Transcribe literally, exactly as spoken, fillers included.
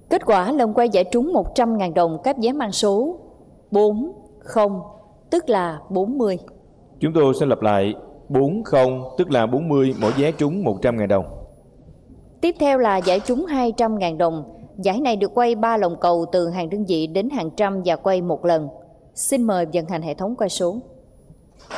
Kết quả lần quay giải trúng một trăm nghìn đồng các vé mang số bốn không, tức là bốn mươi. Chúng tôi sẽ lặp lại bốn không, tức là bốn mươi, mỗi vé trúng một trăm nghìn đồng. Tiếp theo là giải trúng hai trăm nghìn đồng. Giải này được quay ba lồng cầu từ hàng đơn vị đến hàng trăm và quay một lần. Xin mời vận hành hệ thống quay số.